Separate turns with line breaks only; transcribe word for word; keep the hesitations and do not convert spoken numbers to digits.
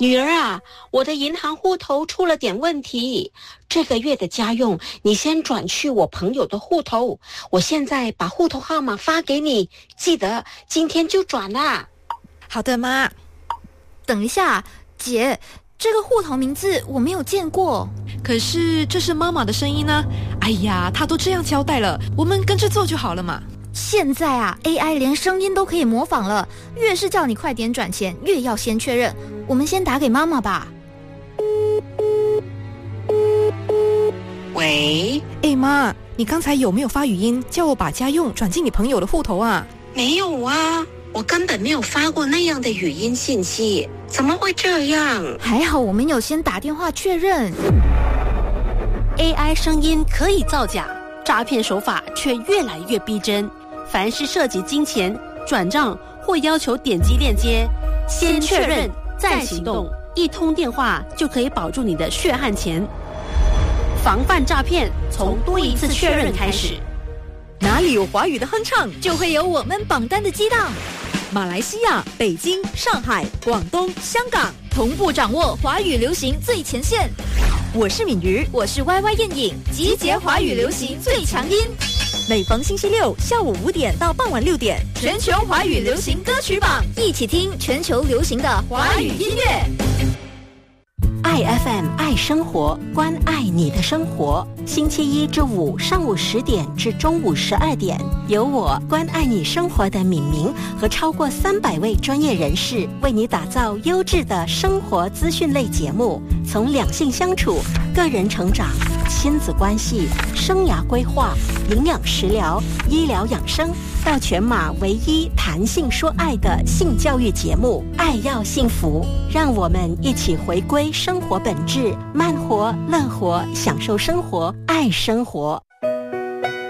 女儿啊，我的银行户头出了点问题，这个月的家用你先转去我朋友的户头，我现在把户头号码发给你，记得今天就转啦。
好的，妈。
等一下，姐，这个户头名字我没有见过。
可是这是妈妈的声音呢。哎呀，她都这样交代了，我们跟着做就好了嘛。
现在啊 A I 连声音都可以模仿了，越是叫你快点转钱，越要先确认。我们先打给妈妈吧。
喂，
哎妈，你刚才有没有发语音叫我把家用转进你朋友的户头啊？
没有啊，我根本没有发过那样的语音信息，怎么会这样？
还好我们有先打电话确认。
A I 声音可以造假，诈骗手法却越来越逼真。凡是涉及金钱、转账或要求点击链接，先确认再行动，一通电话就可以保住你的血汗钱。防范诈骗，从多一次确认开始。
哪里有华语的哼唱，
就会有我们榜单的激荡。
马来西亚、北京、上海、广东、香港
同步掌握华语流行最前线。
我是敏瑜，
我是 Y Y 燕影，集结华语流行最强音。
每逢星期六下午五点到傍晚六点，
全球华语流行歌曲榜，一起听全球流行的华语音乐。
爱 F M 爱生活，关爱你的生活。星期一至五上午十点至中午十二点，由我关爱你生活的敏明和超过三百位专业人士为你打造优质的生活资讯类节目，从两性相处、个人成长、亲子关系、生涯规划、营养食疗、医疗养生，到全马唯一谈性说爱的性教育节目《爱要幸福》，让我们一起回归生活本质，慢活、乐活，享受生活，爱生活。